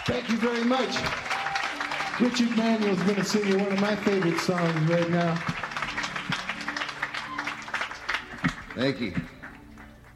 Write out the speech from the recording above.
Thank you very much. Richard Manuel's going to sing you one of my favorite songs right now. Thank you.